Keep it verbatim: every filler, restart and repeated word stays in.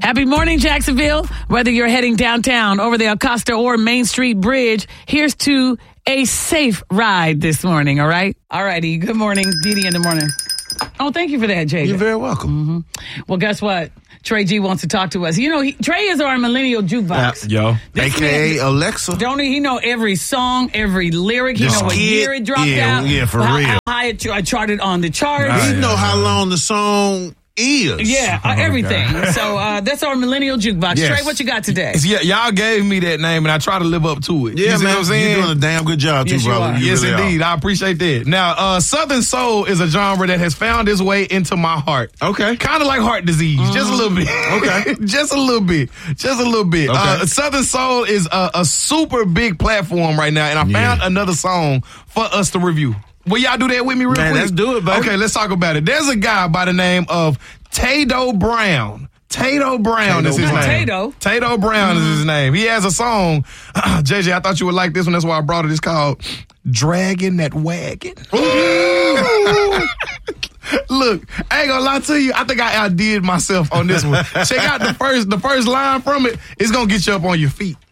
Happy morning, Jacksonville. Whether you're heading downtown, over the Acosta or Main Street Bridge, here's to a safe ride this morning, all right? All righty. Good morning, Didi in the morning. Oh, thank you for that, Jay. You're very welcome. Mm-hmm. Well, guess what? Trey G wants to talk to us. You know, he, Trey is our millennial jukebox. Yeah, yo. This A K A man, Alexa. Don't he, he know every song, every lyric. He This know what kid, year it dropped yeah, out. yeah, for how, real. How high it ch- charted on the charts. He know how long the song is. Yeah, uh, everything. So uh, that's our millennial jukebox. Yes. Trey, what you got today? Yeah, y'all gave me that name, and I try to live up to it. Yeah, you see man. what I'm saying? You're doing a damn good job, Yes, too, you brother. are. You Yes, really indeed. are. I appreciate that. Now, uh, Southern Soul is a genre that has found its way into my heart. Okay. Kind of like heart disease, just a little bit. Okay. just a little bit. Just a little bit. Okay. Uh, Southern Soul is a, a super big platform right now, and I Yeah. found another song for us to review. Will y'all do that with me real Man, quick? let's do it, baby. Okay, let's talk about it. There's a guy by the name of Tato Brown. Tato Brown Tato is his Brown. name. Tato. Tato Brown Mm-hmm. is his name. He has a song. Uh, J J, I thought you would like this one. That's why I brought it. It's called Dragging That Wagon. Look, I ain't gonna lie to you. I think I outdid myself on this one. Check out the first the first line from it. It's gonna get you up on your feet.